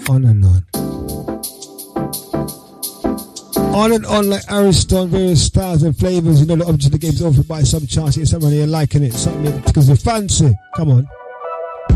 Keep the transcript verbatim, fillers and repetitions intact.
on and on. On and on like Ariston, various styles and flavours. You know, the object of the game's over by some chance. It's someone you're liking it, something because you fancy. Come on.